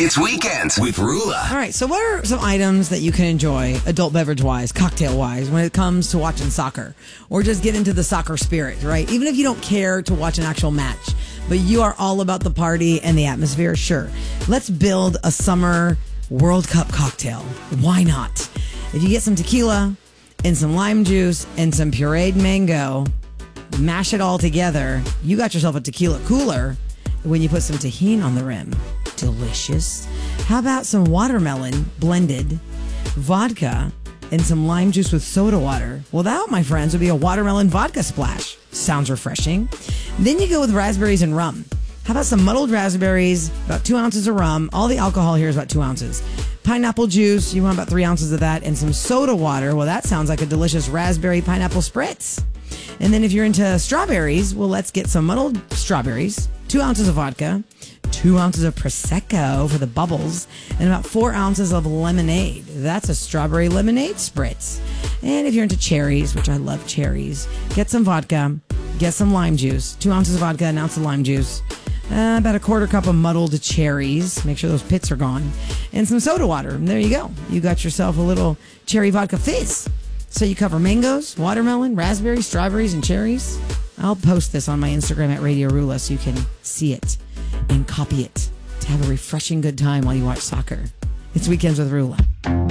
It's Weekends with Rula. All right, so what are some items that you can enjoy, adult beverage-wise, cocktail-wise, when it comes to watching soccer? Or just get into the soccer spirit, right? Even if you don't care to watch an actual match, but you are all about the party and the atmosphere, sure. Let's build a summer World Cup cocktail. Why not? If you get some tequila and some lime juice and some pureed mango, mash it all together, you got yourself a tequila cooler when you put some tahini on the rim. Delicious. How about some watermelon blended, vodka, and some lime juice with soda water? Well, that, my friends, would be a watermelon vodka splash. Sounds refreshing. Then you go with raspberries and rum. How about some muddled raspberries, about 2 ounces of rum. All the alcohol here is about 2 ounces. Pineapple juice, you want about 3 ounces of that, and some soda water. Well, that sounds like a delicious raspberry pineapple spritz. And then if you're into strawberries, well, let's get some muddled strawberries, 2 ounces of vodka, 2 ounces of Prosecco for the bubbles, and about 4 ounces of lemonade. That's a strawberry lemonade spritz. And if you're into cherries, which I love cherries, get some vodka, get some lime juice, 2 ounces of vodka, an ounce of lime juice, about a quarter cup of muddled cherries. Make sure those pits are gone. And some soda water. And there you go. You got yourself a little cherry vodka fizz. So you cover mangoes, watermelon, raspberries, strawberries, and cherries. I'll post this on my Instagram at Radio Rula so you can see it and copy it to have a refreshing good time while you watch soccer. It's Weekends with Rula.